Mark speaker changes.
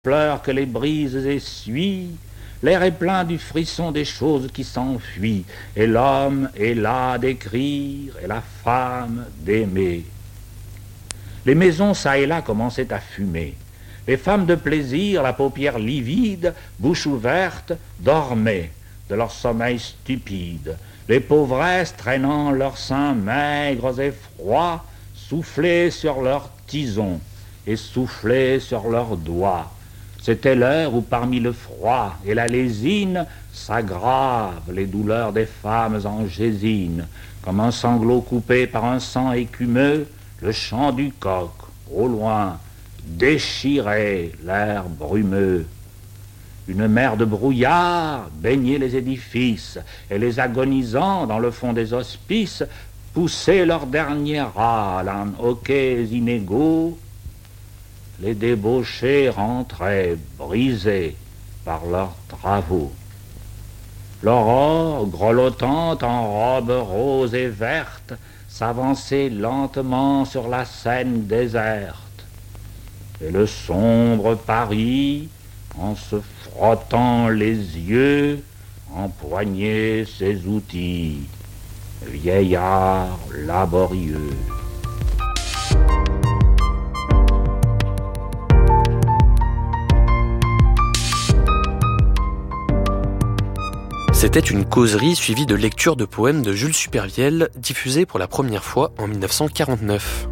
Speaker 1: fleurs que les brises essuient. L'air est plein du frisson des choses qui s'enfuient, et l'homme est là d'écrire, et la femme d'aimer. Les maisons çà et là commençaient à fumer. Les femmes de plaisir, la paupière livide, bouche ouverte, dormaient de leur sommeil stupide. Les pauvresses, traînant leurs seins maigres et froids, soufflaient sur leurs tisons et soufflaient sur leurs doigts. C'était l'heure où parmi le froid et la lésine s'aggravent les douleurs des femmes angésines. Comme un sanglot coupé par un sang écumeux, le chant du coq, au loin, déchirait l'air brumeux. Une mer de brouillard baignait les édifices, et les agonisants, dans le fond des hospices, poussaient leur dernier râle en hoquets inégaux. Les débauchés rentraient brisés par leurs travaux. L'aurore, grelottante en robe rose et verte, s'avançait lentement sur la Seine déserte. Et le sombre Paris, en se frottant les yeux, empoignait ses outils, vieillard laborieux.
Speaker 2: C'était une causerie suivie de lecture de poèmes de Jules Supervielle, diffusée pour la première fois en 1949.